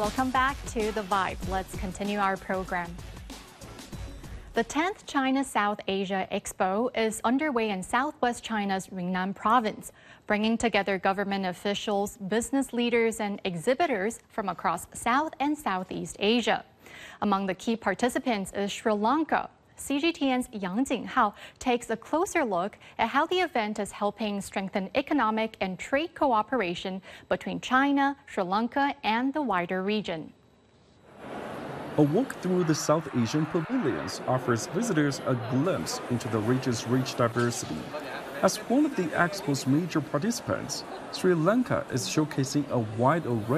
Welcome back to The Vibe. Let's continue our program. The 10th China South Asia Expo is underway in southwest China's Yunnan province, bringing together government officials, business leaders, and exhibitors from across South and Southeast Asia. Among the key participants is Sri Lanka. CGTN's Yang Jinghao takes a closer look at how the event is helping strengthen economic and trade cooperation between China, Sri Lanka, and the wider region. A walk through the South Asian pavilions offers visitors a glimpse into the region's rich diversity. As one of the expo's major participants, Sri Lanka is showcasing a wide array